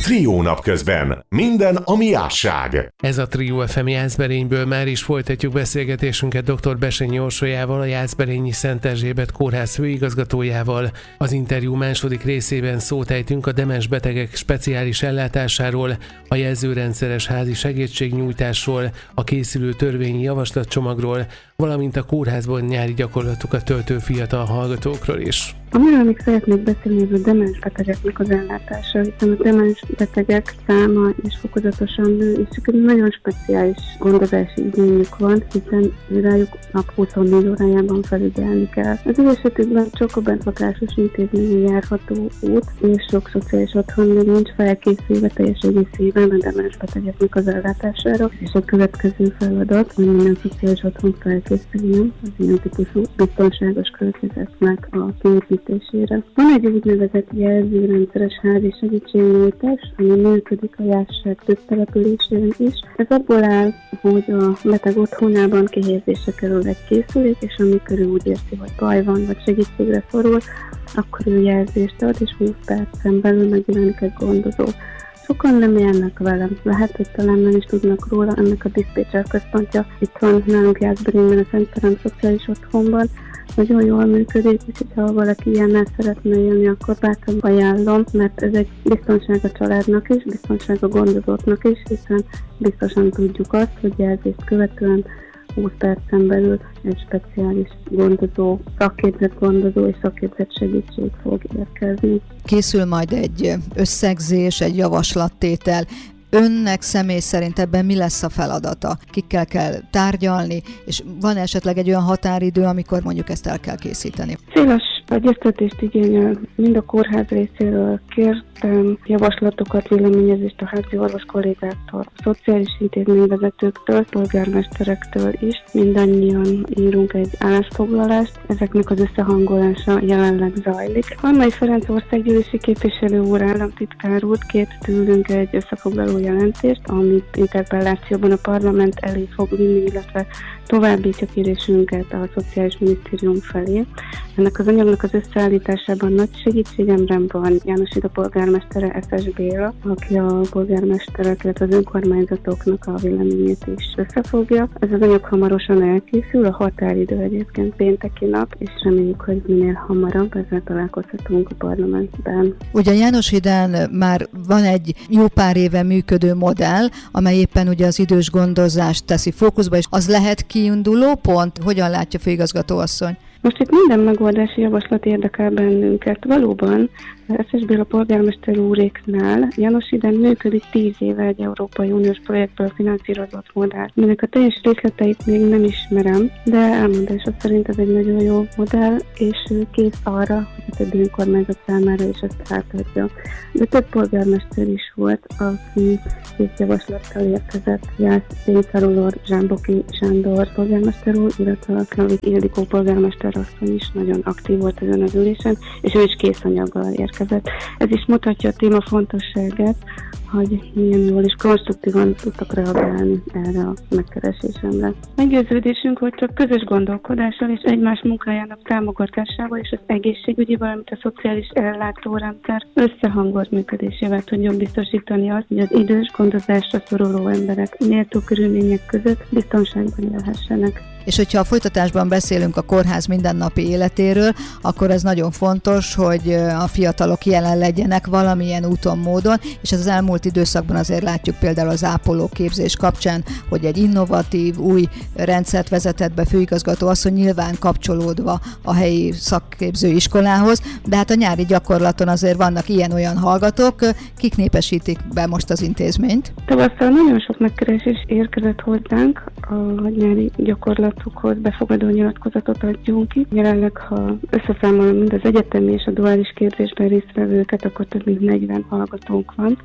Trió napközben. Minden, ami jásság. Ez a Trió FM Jászberényből. Már is folytatjuk beszélgetésünket dr. Besényi Orsolyával, a Jászberényi Szent Erzsébet kórház főigazgatójával. Az interjú második részében szót ejtünk a demens betegek speciális ellátásáról, a jelzőrendszeres házi segítségnyújtásról, a készülő törvényi javaslatcsomagról, valamint a kórházban nyári gyakorlatokat töltő fiatal hallgatókról is. Amiről még szeretnék beszélni, ez a demens betegeknek az ellátása, hiszen a demens betegek száma is fokozatosan nő, és nagyon speciális gondozási igényük van, hiszen rájuk nap 24 órájában felügyelni kell. Az ő esetükben csak a bentlakásos intézményen járható út, és sok szociális otthon még nincs felkészülve teljes egészében a demens betegeknek az ellátására, és a következő feladat, hogy minden szociális otthon felkészüljön az ilyen típusú biztonságos környezetnek a kiépítésére. Van egy úgynevezett jelzőrendszeres házi segítségnyújtás, ami működik a Jászság több településén is. Ez abból áll, hogy a beteg otthonában kihelyezésre kerül egy készülék, és amikor ő úgy érzi, hogy baj van, vagy segítségre szorul, akkor ő jelzést ad, és 20 percen belül megjelenik egy gondozó. Sokan nem élnek velem. Lehet, hogy talán nem is tudnak róla, ennek a diszpécser központja itt van nálunk Jászberényben, a Szent Ferenc Szociális Otthonban. Nagyon jól működik, és ha valaki ilyennel szeretne élni, akkor bátran ajánlom, mert ez egy biztonság a családnak is, biztonság a gondozóknak is, hiszen biztosan tudjuk azt, hogy jelzést követően 20 percen belül egy speciális gondozó, szakképzett gondozó és szakképzett segítség fog érkezni. Készül majd egy összegzés, egy javaslattétel. Önnek személy szerint ebben mi lesz a feladata? Kikkel kell tárgyalni, és van esetleg egy olyan határidő, amikor mondjuk ezt el kell készíteni? Széles egyeztetést igényel mind a kórház részéről. Kértem javaslatokat, véleményezést a házi orvos kollégáktól, a szociális intézményvezetőktől, polgármesterektől is. Mindannyian írunk egy állásfoglalást, ezeknek az összehangolása jelenleg zajlik. Halmai Ferenc országgyűlési képviselő úr, államtitkár úr kért tőlünk egy összefoglaló jelentést, amit interpellációban a parlament elé fog vinni, illetve továbbítja kérésünket a Szociális Minisztérium felé. Ennek az anyagnak az összeállításában nagy segítségemre van János Ida polgármestere, Eszes Béla, aki a polgármesterek, illetve az önkormányzatoknak a véleményét is összefogja. Ez az anyag hamarosan elkészül, a határidő egyébként pénteki nap, és reméljük, hogy minél hamarabb ezzel találkozhatunk a parlamentben. Ugye János Hidán már van egy jó pár éve működő modell, amely éppen ugye az idős gondozást teszi fókuszba, és az lehet kiinduló pont? Hogyan látja főigazgató asszony? Most itt minden megoldási javaslat érdekel bennünket. Valóban Eszes Béla polgármester úréknál János Hidán működik 10 éve egy Európai Uniós projektből finanszírozott modell. Ennek a teljes részleteit még nem ismerem, de elmondása szerint ez egy nagyon jó modell, és kész arra, hogy a többi önkormányzat számára is ezt átadja. De több polgármester is volt, aki kész javaslattal érkezett. Jász Pénzarulor, Zsámboki Sándor polgármester úr, illetve a Klavik Ildikó polgármester asszony is nagyon aktív volt ezen az ülésen, és ő is kész anyaggal érkezett. Ez is mutatja a téma fontosságát, hogy milyen jól és konstruktívan tudtak reagálni erre a megkeresésemre. Meggyőződésünk, hogy csak közös gondolkodással és egymás munkájának támogatásával és az egészségügyi, valamint a szociális ellátórendszer összehangolt működésével tudjuk biztosítani azt, hogy az idős gondozásra szoruló emberek méltó körülmények között biztonságban élhessenek. És hogyha a folytatásban beszélünk a kórház mindennapi életéről, akkor ez nagyon fontos, hogy a fiatalok jelen legyenek valamilyen úton, módon, és ez az elmúlt időszakban azért látjuk például az ápolóképzés kapcsán, hogy egy innovatív, új rendszert vezetett be főigazgató asszony, nyilván kapcsolódva a helyi szakképző iskolához, de hát a nyári gyakorlaton azért vannak ilyen-olyan hallgatók, kik népesítik be most az intézményt? Tavasszal nagyon sok megkeresés érkezett hozzánk a nyári gyakorlatokhoz, befogadó nyilatkozatot adjunk ki. Jelenleg, ha összeszámolom mind az egyetemi és a duális képzésben résztvevőket, akkor több mint 40 hallgatónk van. 13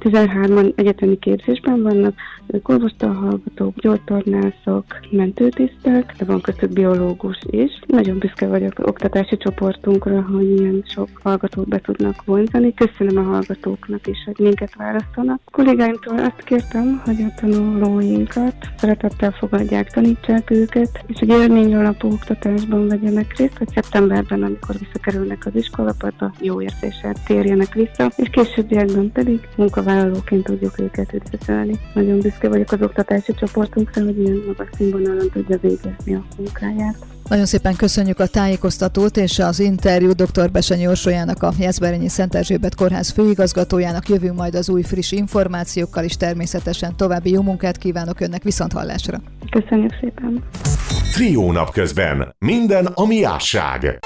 hárman egyetemi képzésben vannak, ők orvostanhallgatók, gyógytornászok, mentőtisztek, de van köztük biológus is. Nagyon büszke vagyok oktatási csoportunkra, hogy ilyen sok hallgatót be tudnak vonzani. Köszönöm a hallgatóknak is, hogy minket választanak. A kollégáimtól azt kértem, hogy a tanulóinkat szeretettel fogadják, tanítsák őket, és egy élmény alapú oktatásban vegyenek részt, hogy szeptemberben, amikor visszakerülnek az iskolapadba, jó érzéssel térjenek vissza, és későbbiekben pedig munkavállalóként tudjuk őket üdvözölni. Nagyon büszke vagyok az oktatási csoportunkra, hogy ilyen magas színvonalon tudja végezni a munkáját. Nagyon szépen köszönjük a tájékoztatót és az interjú dr. Bessenyi Orsolyának, a Jászberényi Szent Erzsébet Kórház főigazgatójának. Jövünk majd az új friss információkkal, és természetesen további jó munkát kívánok önnek, viszonthallásra. Köszönjük szépen! Trió napközben. Minden, ami jásság.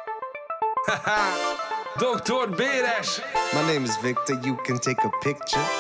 Dr. Béres! My name is Victor, you can take a picture.